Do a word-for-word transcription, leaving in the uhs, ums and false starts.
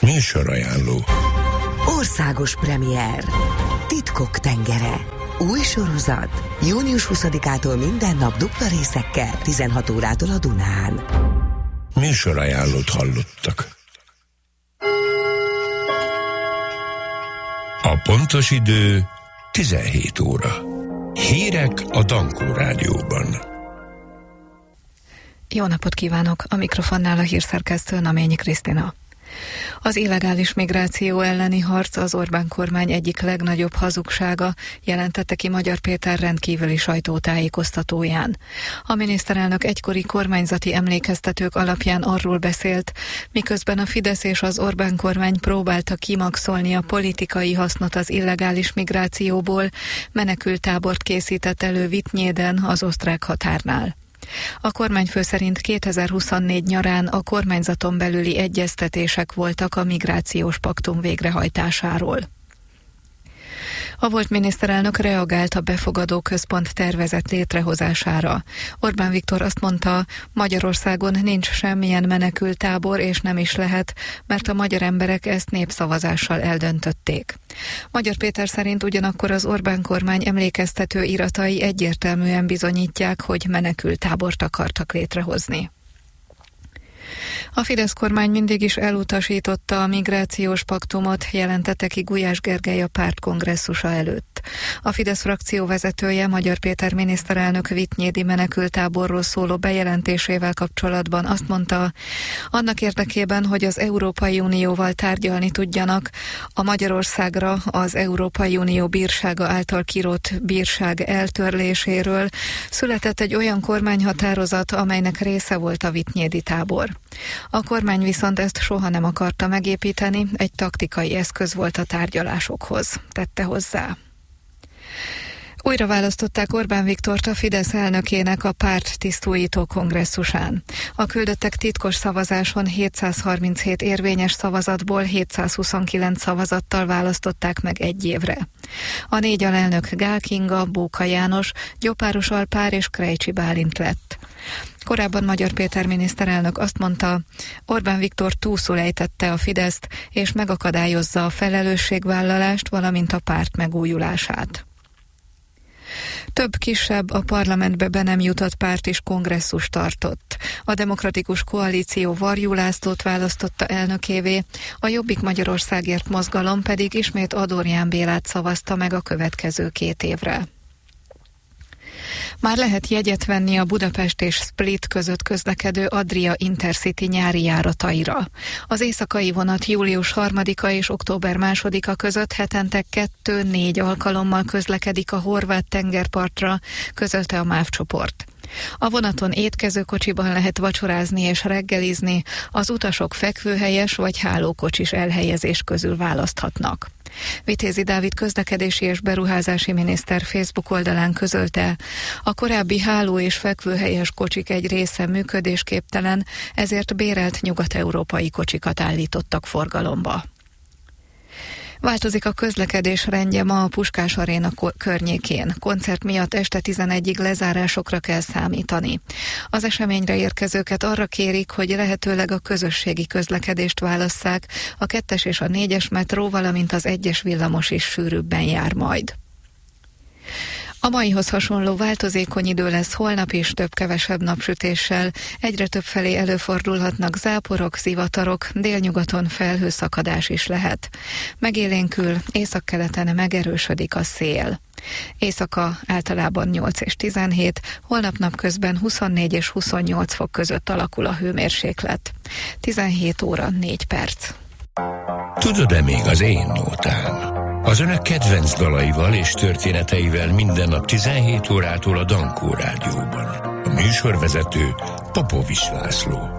Műsorajánló. Országos premier. Titkok tengere. Új sorozat. június huszadikától minden nap dupla részekkel, tizenhat órától a Dunán. Műsorajánlót hallottak. A pontos idő tizenhét óra. Hírek a Dankó Rádióban. Jó napot kívánok! A mikrofonnál a hírszerkesztő Naményi Krisztina. Az illegális migráció elleni harc az Orbán kormány egyik legnagyobb hazugsága, jelentette ki Magyar Péter rendkívüli sajtótájékoztatóján. A miniszterelnök egykori kormányzati emlékeztetők alapján arról beszélt, miközben a Fidesz és az Orbán kormány próbálta kimaxolni a politikai hasznot az illegális migrációból, menekülttábort készített elő Vittnyéden, az osztrák határnál. A kormányfő szerint kétezer-huszonnégy nyarán a kormányzaton belüli egyeztetések voltak a migrációs paktum végrehajtásáról. A volt miniszterelnök reagált a befogadó központ tervezett létrehozására. Orbán Viktor azt mondta, Magyarországon nincs semmilyen menekülttábor, és nem is lehet, mert a magyar emberek ezt népszavazással eldöntötték. Magyar Péter szerint ugyanakkor az Orbán kormány emlékeztető iratai egyértelműen bizonyítják, hogy menekülttábort akartak létrehozni. A Fidesz kormány mindig is elutasította a migrációs paktumot, jelentette ki Gulyás Gergely a párt kongresszusa előtt. A Fidesz frakció vezetője, Magyar Péter miniszterelnök vittnyédi menekülttáborról szóló bejelentésével kapcsolatban azt mondta, annak érdekében, hogy az Európai Unióval tárgyalni tudjanak, a Magyarországra az Európai Unió bírsága által kirótt bírság eltörléséről született egy olyan kormányhatározat, amelynek része volt a vittnyédi tábor. A kormány viszont ezt soha nem akarta megépíteni, egy taktikai eszköz volt a tárgyalásokhoz, tette hozzá. Újra választották Orbán Viktort a Fidesz elnökének a párt tisztújító kongresszusán. A küldöttek titkos szavazáson hétszázharminchét érvényes szavazatból hétszázhuszonkilenc szavazattal választották meg egy évre. A négy alelnök Gál Kinga, Bóka János, Gyopáros Alpár és Krejcsi Bálint lett. Korábban Magyar Péter miniszterelnök azt mondta, Orbán Viktor túlszul ejtette a Fideszt, és megakadályozza a felelősségvállalást, valamint a párt megújulását. Több kisebb, a parlamentbe be nem jutott párt is kongresszus tartott. A Demokratikus Koalíció Varjú Lászlót választotta elnökévé, a Jobbik Magyarországért mozgalom pedig ismét Adorján Bélát szavazta meg a következő két évre. Már lehet jegyet venni a Budapest és Split között közlekedő Adria Intercity nyári járataira. Az éjszakai vonat július harmadika és október másodika között hetente kettő-négy alkalommal közlekedik a horvát tengerpartra, közölte a MÁV csoport. A vonaton étkezőkocsiban lehet vacsorázni és reggelizni, az utasok fekvőhelyes vagy hálókocsis elhelyezés közül választhatnak. Vitézi Dávid közlekedési és beruházási miniszter Facebook oldalán közölte, a korábbi háló- és fekvőhelyes kocsik egy része működésképtelen, ezért bérelt nyugat-európai kocsikat állítottak forgalomba. Változik a közlekedés rendje ma a Puskás Aréna környékén. Koncert miatt este tizenegyig lezárásokra kell számítani. Az eseményre érkezőket arra kérik, hogy lehetőleg a közösségi közlekedést válasszák, a kettes és a négyes metró, valamint az egyes villamos is sűrűbben jár majd. A maihoz hasonló változékony idő lesz holnap is, több-kevesebb napsütéssel. Egyre több felé előfordulhatnak záporok, zivatarok, délnyugaton felhőszakadás is lehet. Megélénkül, északkeleten megerősödik a szél. Éjszaka általában nyolc és tizenhét, holnap napközben huszonnégy és huszonnyolc fok között alakul a hőmérséklet. tizenhét óra négy perc. Tudod-e még az én nótám? Az önök kedvenc dalaival és történeteivel minden nap tizenhét órától a Dankó Rádióban. A műsorvezető Popovics László.